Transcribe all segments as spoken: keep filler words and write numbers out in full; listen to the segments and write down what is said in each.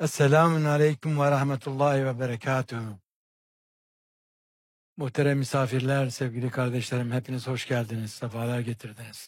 Esselamun Aleyküm ve Rahmetullahi ve Berekatuhu. Muhterem misafirler, sevgili kardeşlerim, hepiniz hoş geldiniz, sefalar getirdiniz.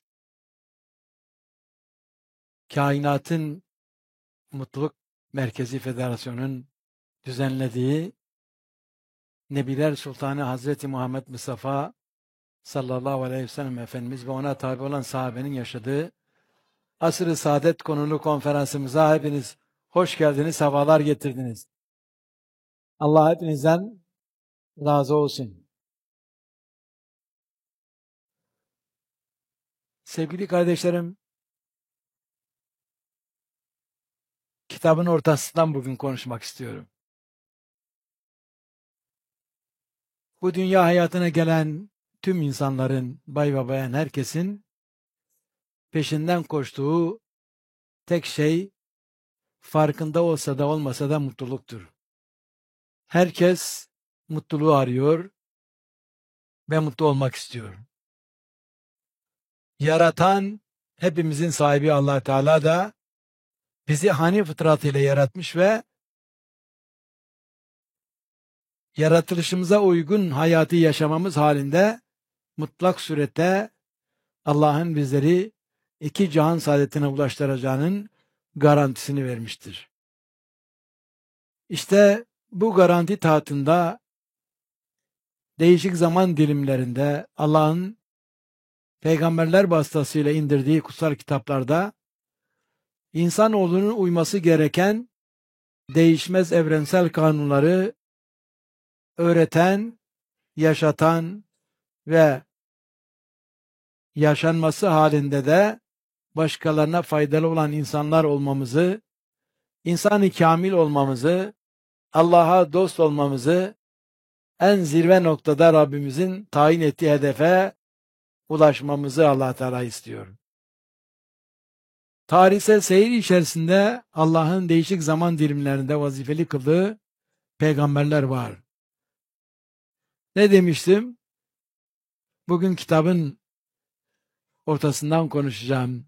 Kainatın Mutluluk Merkezi Federasyonu'nun düzenlediği Nebiler Sultanı Hazreti Muhammed Mustafa sallallahu aleyhi ve sellem Efendimiz ve ona tabi olan sahabenin yaşadığı Asr-ı Saadet konulu konferansımıza hepiniz hoş geldiniz, sefalar getirdiniz. Allah hepinizden razı olsun. Sevgili kardeşlerim, kitabın ortasından bugün konuşmak istiyorum. Bu dünya hayatına gelen tüm insanların, bay ve bayan herkesin peşinden koştuğu tek şey, farkında olsa da olmasa da mutluluktur. Herkes mutluluğu arıyor ve mutlu olmak istiyor. Yaratan, hepimizin sahibi Allah Teala da bizi hani fıtratıyla yaratmış ve yaratılışımıza uygun hayatı yaşamamız halinde mutlak surette Allah'ın bizleri iki cihan saadetine ulaştıracağının garantisini vermiştir. İşte bu garanti tahtında değişik zaman dilimlerinde Allah'ın peygamberler vasıtasıyla indirdiği kutsal kitaplarda insanoğlunun uyması gereken değişmez evrensel kanunları öğreten, yaşatan ve yaşanması halinde de başkalarına faydalı olan insanlar olmamızı, insan-ı kamil olmamızı, Allah'a dost olmamızı, en zirve noktada Rabbimizin tayin ettiği hedefe ulaşmamızı Allah Teala istiyor. Tarihsel seyir içerisinde Allah'ın değişik zaman dilimlerinde vazifeli kıldığı peygamberler var. Ne demiştim? Bugün kitabın ortasından konuşacağım.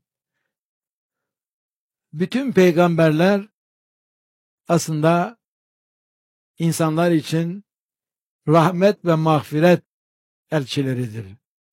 Bütün peygamberler aslında insanlar için rahmet ve mağfiret elçileridir.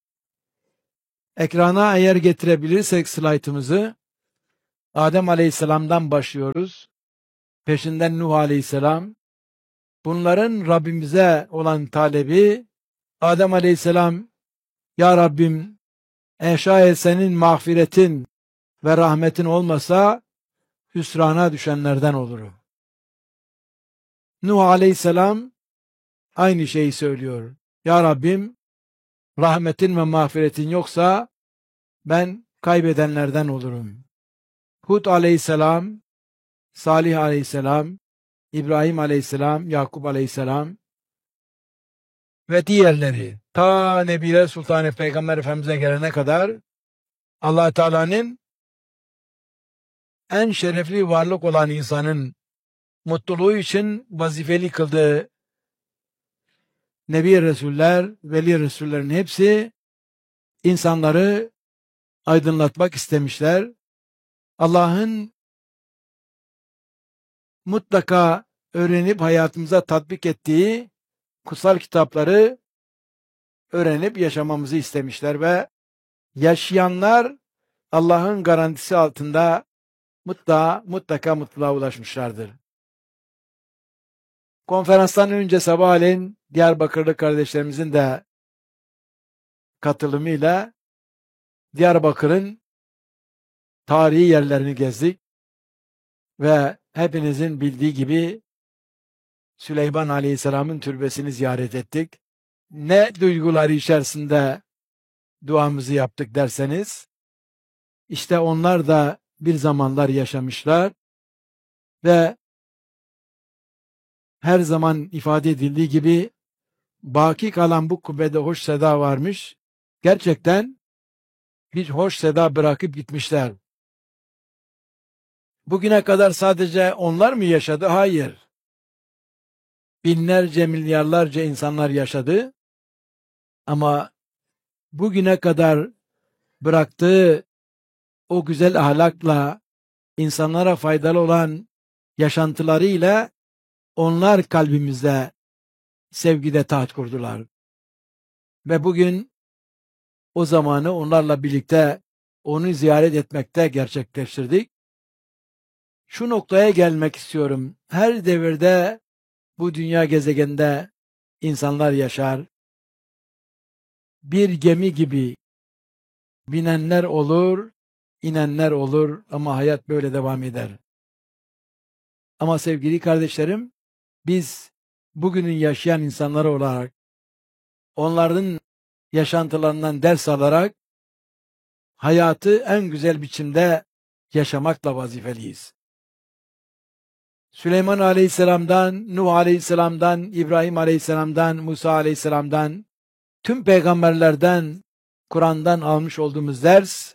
Ekrana eğer getirebilirsek slaytımızı, Adem Aleyhisselam'dan başlıyoruz. Peşinden Nuh Aleyhisselam. Bunların Rabbimize olan talebi, Adem Aleyhisselam, Ya Rabbim, eğer şayet senin mağfiretin ve rahmetin olmasa, hüsrana düşenlerden olurum. Nuh Aleyhisselam aynı şeyi söylüyor. Ya Rabbim, rahmetin ve mağfiretin yoksa ben kaybedenlerden olurum. Hud Aleyhisselam, Salih Aleyhisselam, İbrahim Aleyhisselam, Yakup Aleyhisselam ve diğerleri ta Nebiler Sultanı Peygamber Efendimiz'e gelene kadar Allah Teala'nın en şerefli varlık olan insanın mutluluğu için vazifeli kıldığı Nebi Resuller, Veli Resullerin hepsi insanları aydınlatmak istemişler. Allah'ın mutlaka öğrenip hayatımıza tatbik ettiği kutsal kitapları öğrenip yaşamamızı istemişler ve yaşayanlar Allah'ın garantisi altında mutlaka, mutlaka mutluluğa ulaşmışlardır. Konferanstan önce sabahleyin Diyarbakırlı kardeşlerimizin de katılımıyla Diyarbakır'ın tarihi yerlerini gezdik ve hepinizin bildiği gibi Süleyman Aleyhisselam'ın türbesini ziyaret ettik. Ne duyguları içerisinde duamızı yaptık derseniz, işte onlar da bir zamanlar yaşamışlar ve her zaman ifade edildiği gibi baki kalan bu kubbede hoş seda varmış. Gerçekten bir hoş seda bırakıp gitmişler. Bugüne kadar sadece onlar mı yaşadı? Hayır. Binlerce, milyarlarca insanlar yaşadı. Ama bugüne kadar bıraktığı o güzel ahlakla insanlara faydalı olan yaşantılarıyla onlar kalbimizde sevgide taht kurdular. Ve bugün o zamanı onlarla birlikte onu ziyaret etmekte gerçekleştirdik. Şu noktaya gelmek istiyorum. Her devirde bu dünya gezegeninde insanlar yaşar. Bir gemi gibi binenler olur, inenler olur ama hayat böyle devam eder. Ama sevgili kardeşlerim, biz bugünün yaşayan insanları olarak onların yaşantılarından ders alarak hayatı en güzel biçimde yaşamakla vazifeliyiz. Süleyman Aleyhisselam'dan, Nuh Aleyhisselam'dan, İbrahim Aleyhisselam'dan, Musa Aleyhisselam'dan, tüm peygamberlerden, Kur'an'dan almış olduğumuz ders,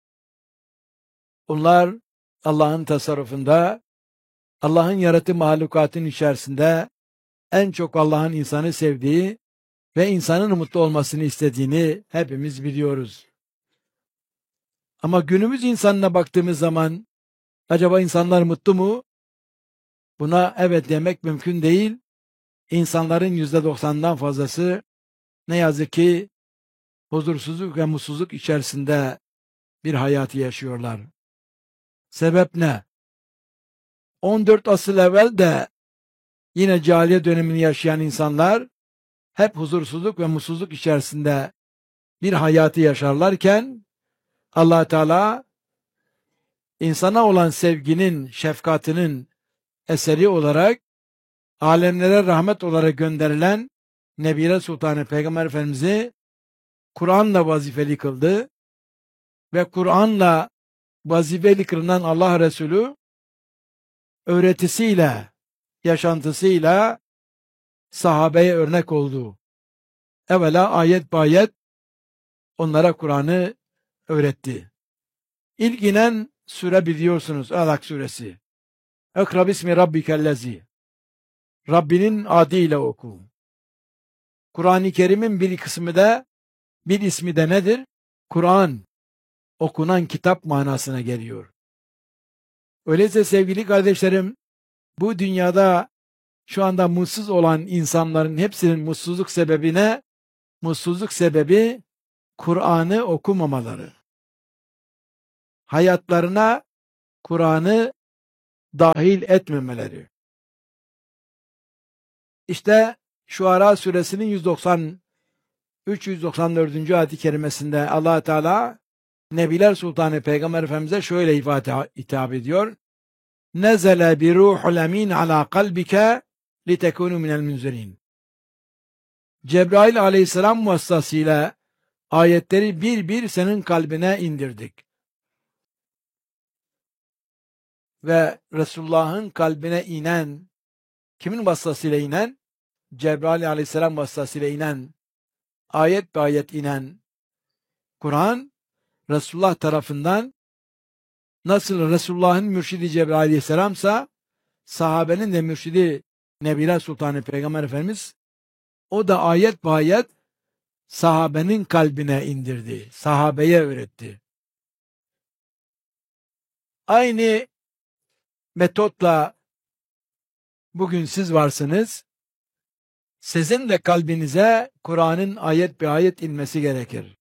onlar Allah'ın tasarrufunda, Allah'ın yarattığı mahlukatın içerisinde en çok Allah'ın insanı sevdiği ve insanın mutlu olmasını istediğini hepimiz biliyoruz. Ama günümüz insanına baktığımız zaman acaba insanlar mutlu mu? Buna evet demek mümkün değil. İnsanların yüzde doksanından fazlası ne yazık ki huzursuzluk ve mutsuzluk içerisinde bir hayatı yaşıyorlar. Sebep ne? on dört asıl evvel de yine cahiliye dönemini yaşayan insanlar hep huzursuzluk ve mutsuzluk içerisinde bir hayatı yaşarlarken Allah Teala insana olan sevginin, şefkatinin eseri olarak alemlere rahmet olarak gönderilen Nebire Sultanı Peygamber Efendimiz'i Kur'an'la vazifeli kıldı ve Kur'an'la vazifeli kılınan Allah Resulü öğretisiyle, yaşantısıyla sahabeye örnek oldu. Evvela ayet bayet onlara Kur'an'ı öğretti. İlk inen sure biliyorsunuz Alak suresi. Ekra bismi rabbikellezi. Rabbinin adıyla oku. Kur'an-ı Kerim'in bir kısmı da bir ismi de nedir? Kur'an, okunan kitap manasına geliyor. Öyleyse sevgili kardeşlerim, bu dünyada şu anda mutsuz olan insanların hepsinin mutsuzluk sebebine, mutsuzluk sebebi Kur'an'ı okumamaları. Hayatlarına Kur'an'ı dahil etmemeleri. İşte Şuara suresinin yüz doksan üç yüz doksan dördüncü ayet-i kerimesinde Allah Teala Nebiler Sultanı Peygamber Efendimiz'e şöyle ifade hitap ediyor. Nezele bi ruhul emin ala kalbike litekunu minel munzirin. Cebrail aleyhisselam vasıtasıyla ayetleri bir bir senin kalbine indirdik. Ve Resulullah'ın kalbine inen, kimin vasıtasıyla inen? Cebrail aleyhisselam vasıtasıyla inen, ayet be ayet inen Kur'an, Resulullah tarafından nasıl Resulullah'ın mürşidi Cebrail aleyhisselamsa, sahabenin de mürşidi Nebiler Sultanı Peygamber Efendimiz, o da ayet be ayet sahabenin kalbine indirdi, sahabeye öğretti. Aynı metotla bugün siz varsınız. Sizin de kalbinize Kur'an'ın ayet be ayet inmesi gerekir.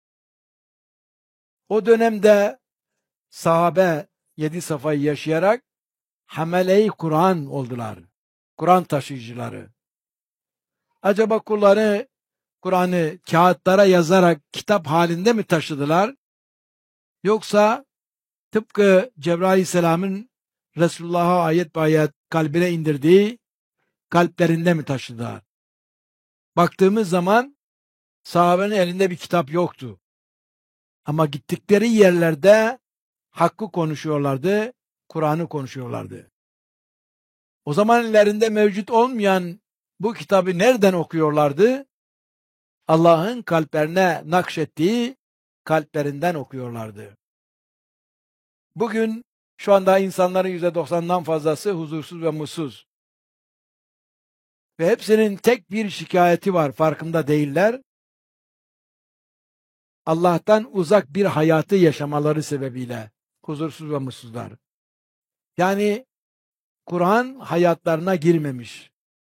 O dönemde sahabe yedi safayı yaşayarak hamele-i Kur'an oldular. Kur'an taşıyıcıları. Acaba kulları Kur'an'ı kağıtlara yazarak kitap halinde mi taşıdılar? Yoksa tıpkı Cebrail Aleyhisselam'ın Resulullah'a ayet be ayet kalbine indirdiği kalplerinde mi taşıdılar? Baktığımız zaman sahabenin elinde bir kitap yoktu. Ama gittikleri yerlerde hakkı konuşuyorlardı, Kur'an'ı konuşuyorlardı. O zaman ellerinde mevcut olmayan bu kitabı nereden okuyorlardı? Allah'ın kalplerine nakşettiği kalplerinden okuyorlardı. Bugün şu anda insanların yüzde doksanından fazlası huzursuz ve mutsuz. Ve hepsinin tek bir şikayeti var, farkında değiller. Allah'tan uzak bir hayatı yaşamaları sebebiyle huzursuz ve mutsuzlar. Yani Kur'an hayatlarına girmemiş.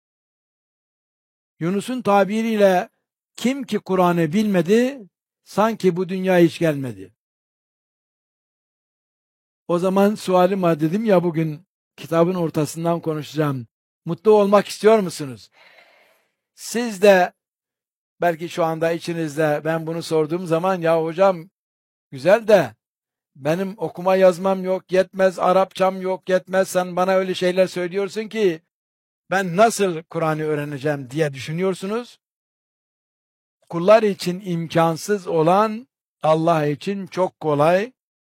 Yunus'un tabiriyle kim ki Kur'an'ı bilmedi, sanki bu dünyaya hiç gelmedi. O zaman sualim var, dedim ya bugün kitabın ortasından konuşacağım. Mutlu olmak istiyor musunuz? Siz de belki şu anda içinizde ben bunu sorduğum zaman ya hocam güzel de benim okuma yazmam yok, yetmez, Arapçam yok, yetmez, sen bana öyle şeyler söylüyorsun ki ben nasıl Kur'an'ı öğreneceğim diye düşünüyorsunuz. Kullar için imkansız olan Allah için çok kolay.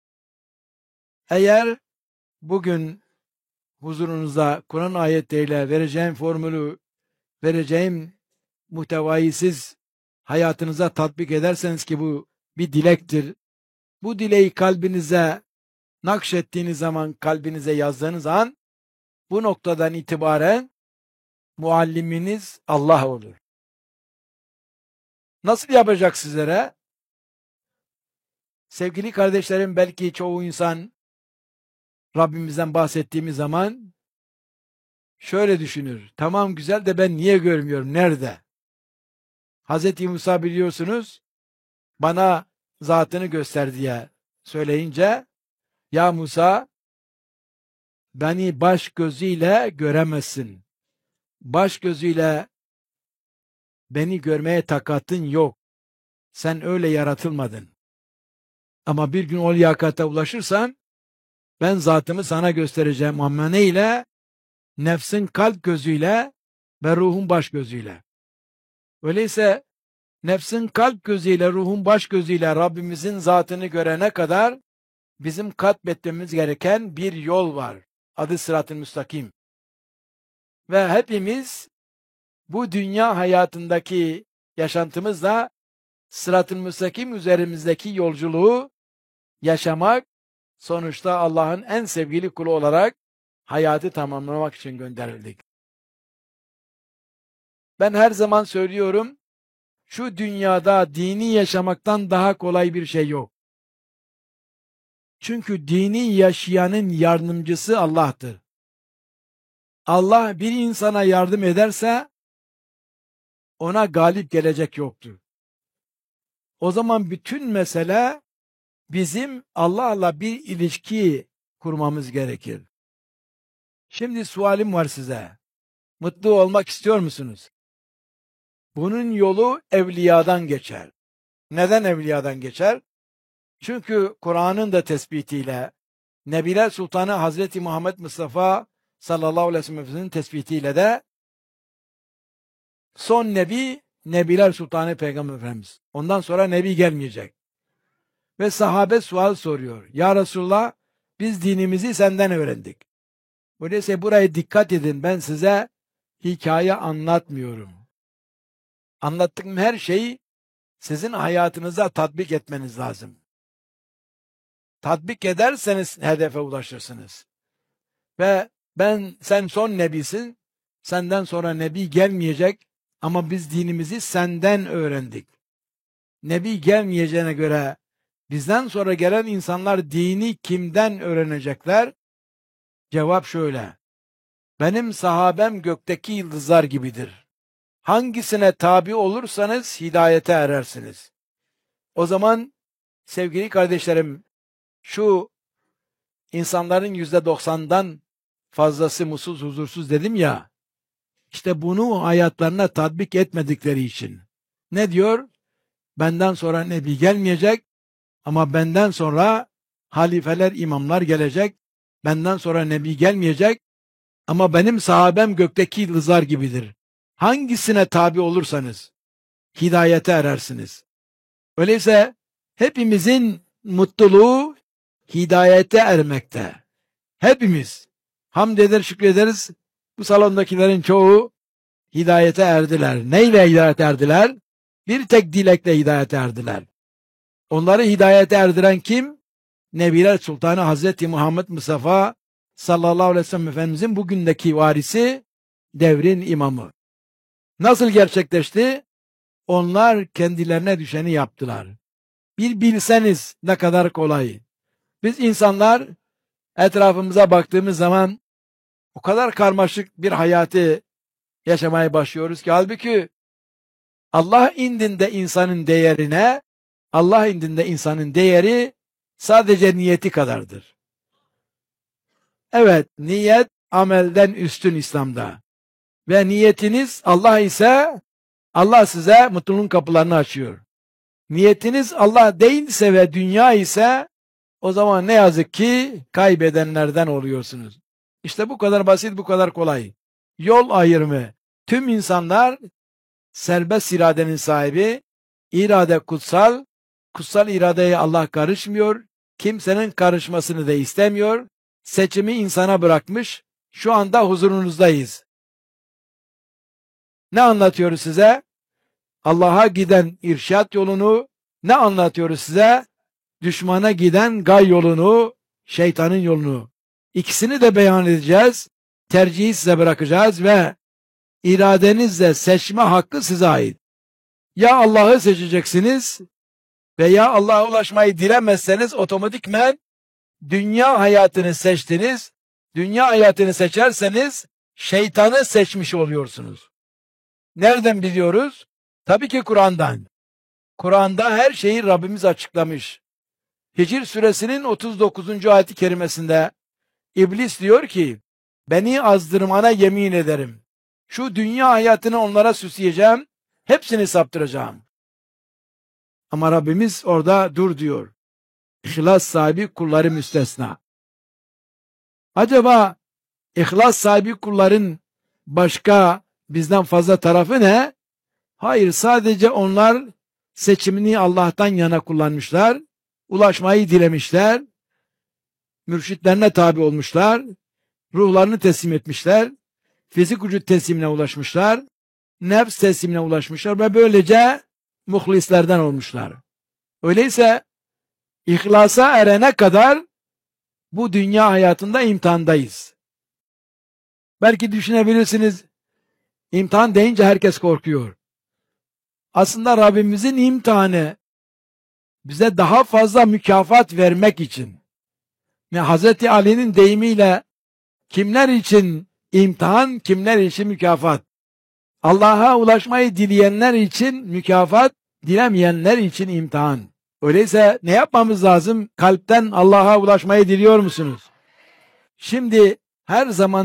Eğer bugün huzurunuzda Kur'an ayetleriyle vereceğim formülü, vereceğim muhtevayı siz hayatınıza tatbik ederseniz ki bu bir dilektir. Bu dileği kalbinize nakşettiğiniz zaman, kalbinize yazdığınız an bu noktadan itibaren mualliminiz Allah olur. Nasıl yapacak sizlere? Sevgili kardeşlerim, belki çoğu insan Rabbimizden bahsettiğimiz zaman şöyle düşünür. Tamam güzel de ben niye görmüyorum? Nerede? Hazreti Musa biliyorsunuz bana zatını göster diye söyleyince ya Musa beni baş gözüyle göremezsin. Baş gözüyle beni görmeye takatın yok. Sen öyle yaratılmadın. Ama bir gün o liyakata ulaşırsan ben zatımı sana göstereceğim ama neyle? Nefsin kalp gözüyle ve ruhun baş gözüyle. Öyleyse nefsin kalp gözüyle, ruhun baş gözüyle Rabbimizin zatını görene kadar bizim kat etmemiz gereken bir yol var. Adı Sırat-ı Müstakim. Ve hepimiz bu dünya hayatındaki yaşantımızla Sırat-ı Müstakim üzerimizdeki yolculuğu yaşamak, sonuçta Allah'ın en sevgili kulu olarak hayatı tamamlamak için gönderildik. Ben her zaman söylüyorum, şu dünyada dini yaşamaktan daha kolay bir şey yok. Çünkü dini yaşayanın yardımcısı Allah'tır. Allah bir insana yardım ederse ona galip gelecek yoktur. O zaman bütün mesele bizim Allah'la bir ilişki kurmamız gerekir. Şimdi sualim var size. Mutlu olmak istiyor musunuz? Bunun yolu evliyadan geçer. Neden evliyadan geçer? Çünkü Kur'an'ın da tespitiyle, Nebiler Sultanı Hazreti Muhammed Mustafa sallallahu aleyhi ve sellem'in tespitiyle de son nebi Nebiler Sultanı Peygamber Efendimiz. Ondan sonra nebi gelmeyecek. Ve sahabe sual soruyor. Ya Resulullah biz dinimizi senden öğrendik. Öyleyse buraya dikkat edin, ben size hikaye anlatmıyorum. Anlattığım her şeyi sizin hayatınıza tatbik etmeniz lazım. Tatbik ederseniz hedefe ulaşırsınız. Ve ben sen son nebisin, senden sonra nebi gelmeyecek ama biz dinimizi senden öğrendik. Nebi gelmeyeceğine göre bizden sonra gelen insanlar dini kimden öğrenecekler? Cevap şöyle. Benim sahabem gökteki yıldızlar gibidir. Hangisine tabi olursanız hidayete erersiniz. O zaman sevgili kardeşlerim, şu insanların yüzde doksandan fazlası mutsuz, huzursuz dedim ya, işte bunu hayatlarına tatbik etmedikleri için. Ne diyor? Benden sonra nebi gelmeyecek ama benden sonra halifeler, imamlar gelecek. Benden sonra nebi gelmeyecek ama benim sahabem gökteki yıldızlar gibidir. Hangisine tabi olursanız hidayete erersiniz. Öyleyse hepimizin mutluluğu hidayete ermekte. Hepimiz hamd eder, şükrederiz. Bu salondakilerin çoğu hidayete erdiler. Neyle hidayete erdiler? Bir tek dilekle hidayete erdiler. Onları hidayete erdiren kim? Nebiler Sultanı Hazreti Muhammed Mustafa sallallahu aleyhi ve sellem Efendimizin bugündeki varisi, devrin imamı. Nasıl gerçekleşti? Onlar kendilerine düşeni yaptılar. Bir bilseniz ne kadar kolay. Biz insanlar etrafımıza baktığımız zaman O kadar karmaşık bir hayatı yaşamaya başlıyoruz ki halbuki Allah indinde insanın değerine, Allah indinde insanın değeri sadece niyeti kadardır. Evet, niyet amelden üstün İslam'da. Ve niyetiniz Allah ise Allah size mutluluğun kapılarını açıyor. Niyetiniz Allah değilse ve dünya ise o zaman ne yazık ki kaybedenlerden oluyorsunuz. İşte bu kadar basit, bu kadar kolay. Yol ayrımı. Tüm insanlar serbest iradenin sahibi, irade kutsal, kutsal iradeye Allah karışmıyor, kimsenin karışmasını da istemiyor, seçimi insana bırakmış, şu anda huzurunuzdayız. Ne anlatıyoruz size? Allah'a giden irşat yolunu, ne anlatıyoruz size? Düşmana giden gay yolunu, şeytanın yolunu. İkisini de beyan edeceğiz, tercihi size bırakacağız ve iradenizle seçme hakkı size ait. Ya Allah'ı seçeceksiniz veya Allah'a ulaşmayı dilemezseniz otomatikmen dünya hayatını seçtiniz. Dünya hayatını seçerseniz şeytanı seçmiş oluyorsunuz. Nereden biliyoruz? Tabii ki Kur'an'dan. Kur'an'da her şeyi Rabbimiz açıklamış. Hicr suresinin otuz dokuzuncu ayet-i kerimesinde İblis diyor ki, beni azdırmana yemin ederim. Şu dünya hayatını onlara süsleyeceğim, hepsini saptıracağım. Ama Rabbimiz orada dur diyor. İhlas sahibi kulları müstesna. Acaba ihlas sahibi kulların başka bizden fazla tarafı ne? Hayır, sadece onlar seçimini Allah'tan yana kullanmışlar, ulaşmayı dilemişler, mürşitlerine tabi olmuşlar, ruhlarını teslim etmişler, fizik vücut teslimine ulaşmışlar, nefs teslimine ulaşmışlar ve böylece muhlislerden olmuşlar. Öyleyse ihlasa erene kadar bu dünya hayatında imtihandayız. Belki düşünebilirsiniz, imtihan deyince herkes korkuyor. Aslında Rabbimizin imtihanı bize daha fazla mükafat vermek için. Ve Hazreti Ali'nin deyimiyle kimler için imtihan, kimler için mükafat. Allah'a ulaşmayı dileyenler için mükafat, dilemeyenler için imtihan. Öyleyse ne yapmamız lazım? Kalpten Allah'a ulaşmayı diliyor musunuz? Şimdi her zaman